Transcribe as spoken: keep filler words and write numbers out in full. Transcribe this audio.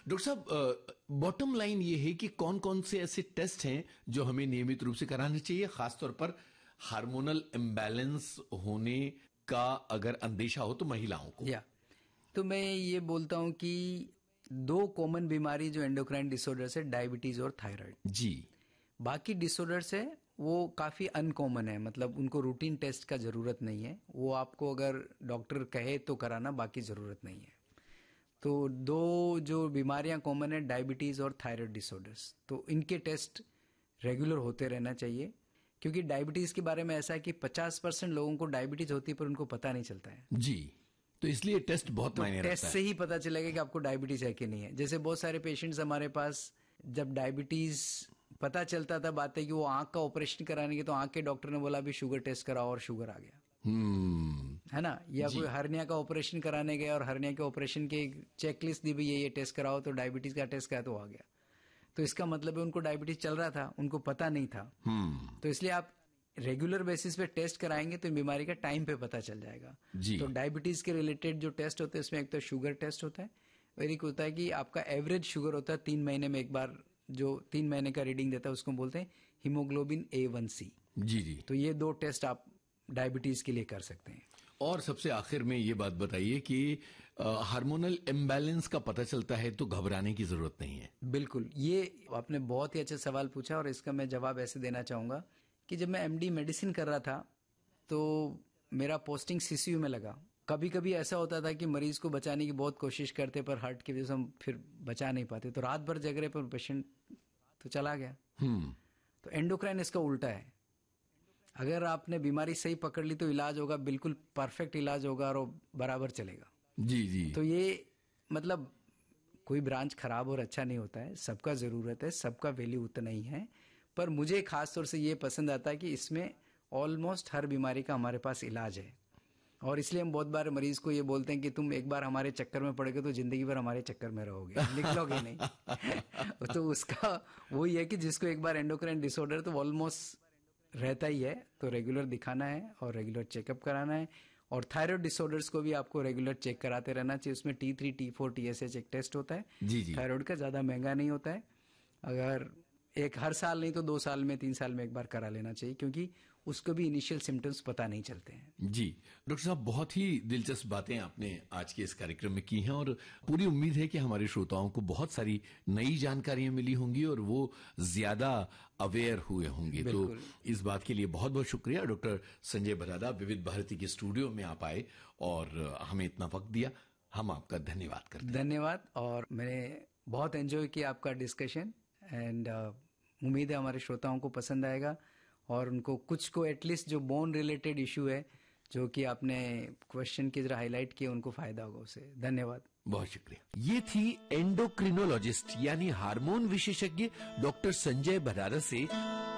Doctor साहब, bottom line ये है कि कौन कौन से ऐसे टेस्ट हैं जो हमें नियमित रूप से कराने चाहिए, खासतौर पर हार्मोनल इम्बैलेंस होने का अगर अंदेशा हो तो महिलाओं को? या तो मैं ये बोलता हूं कि दो कॉमन बीमारी जो एंडोक्राइन डिसऑर्डर्स है, डायबिटीज और थायराइड जी। बाकी डिसऑर्डर्स है वो काफी अनकॉमन है, मतलब उनको रूटीन टेस्ट का जरूरत नहीं है, वो आपको अगर डॉक्टर कहे तो कराना, बाकी जरूरत नहीं है। तो दो जो बीमारियां कॉमन है, डायबिटीज और थायराइड डिसऑर्डर्स, तो इनके टेस्ट रेगुलर होते रहना चाहिए, क्योंकि डायबिटीज के बारे में ऐसा है कि पचास परसेंट लोगों को डायबिटीज होती है पर उनको पता नहीं चलता है जी। तो इसलिए टेस्ट बहुत मायने रखता है। टेस्ट से ही पता चलेगा कि आपको डायबिटीज है कि नहीं है। जैसे बहुत सारे पेशेंट्स हमारे पास, जब डायबिटीज पता चलता था, बात है कि वो आंख का ऑपरेशन कराने के, तो आंख के डॉक्टर ने बोला अभी शुगर टेस्ट कराओ और शुगर आ गया, hmm. है ना। या कोई हर्निया का ऑपरेशन कराने गया और हर्निया के ऑपरेशन के चेकलिस्ट दी भी, ये ये टेस्ट कराओ, तो डायबिटीज का टेस्ट करा तो आ गया। तो इसका मतलब है उनको डायबिटीज चल रहा था, उनको पता नहीं था। hmm. तो इसलिए आप रेगुलर बेसिस पे टेस्ट कराएंगे तो बीमारी का टाइम पे पता चल जाएगा जी। तो डायबिटीज के रिलेटेड जो टेस्ट होते हैं उसमें एक तो शुगर टेस्ट होता है, और एक होता है कि आपका एवरेज शुगर होता है तीन महीने में एक बार, जो तीन महीने का रीडिंग देता है उसको बोलते हैं हीमोग्लोबिन ए वन सी जी जी। तो ये दो टेस्ट आप डायबिटीज के लिए कर सकते हैं। और सबसे आखिर में ये बात बताइए कि हार्मोनल इम्बैलेंस का पता चलता है तो घबराने की जरूरत नहीं है? बिल्कुल, ये आपने बहुत ही अच्छा सवाल पूछा और इसका मैं जवाब ऐसे देना चाहूंगा कि जब मैं एमडी मेडिसिन कर रहा था तो मेरा पोस्टिंग सीसीयू में लगा। कभी कभी ऐसा होता था कि मरीज को बचाने की बहुत कोशिश करते पर हार्ट की वजह से हम फिर बचा नहीं पाते, तो रात भर जग रहे पर पेशेंट तो चला गया। hmm. तो एंडोक्राइन इसका उल्टा है, अगर आपने बीमारी सही पकड़ ली तो इलाज होगा, बिल्कुल परफेक्ट इलाज होगा और बराबर चलेगा जी जी। तो ये मतलब कोई ब्रांच खराब और अच्छा नहीं होता है, सबका जरूरत है, सबका वैल्यू उतना ही है, पर मुझे खास तौर से ये पसंद आता है कि इसमें ऑलमोस्ट हर बीमारी का हमारे पास इलाज है, और इसलिए हम बहुत बार मरीज को ये बोलते हैं कि तुम एक बार हमारे चक्कर में पड़ोगे तो जिंदगी भर हमारे चक्कर में रहोगे, निकलोगे नहीं। तो उसका वही है कि जिसको एक बार एंडोक्राइन डिसऑर्डर तो ऑलमोस्ट रहता ही है, तो रेगुलर दिखाना है और रेगुलर चेकअप कराना है। और थायराइड डिसऑर्डर्स को भी आपको रेगुलर चेक कराते रहना चाहिए, उसमें T three T four T S H एक टेस्ट होता है जी जी। थायराइड का ज्यादा महंगा नहीं होता है, अगर एक हर साल नहीं तो दो साल में, तीन साल में एक बार करा लेना चाहिए, क्योंकि उसको भी इनिशियल सिम्टम्स पता नहीं चलते हैं जी। डॉक्टर साहब, बहुत ही दिलचस्प बातें आपने आज के इस कार्यक्रम में की हैं और पूरी उम्मीद है कि हमारे श्रोताओं को बहुत सारी नई जानकारियां मिली होंगी और वो ज्यादा अवेयर हुए होंगे। तो इस बात के लिए बहुत बहुत शुक्रिया डॉक्टर संजय भदादा, विविध भारती के स्टूडियो में आप आए और हमें इतना वक्त दिया, हम आपका धन्यवाद करते हैं। धन्यवाद, और मैंने बहुत एंजॉय किया आपका डिस्कशन, एंड उम्मीद है हमारे श्रोताओं को पसंद आएगा और उनको कुछ को एटलीस्ट जो बोन रिलेटेड इश्यू है जो कि आपने क्वेश्चन की जरा हाईलाइट किया, उनको फायदा होगा उससे। धन्यवाद, बहुत शुक्रिया। ये थी एंडोक्रिनोलॉजिस्ट यानी हार्मोन विशेषज्ञ डॉक्टर संजय भदादा से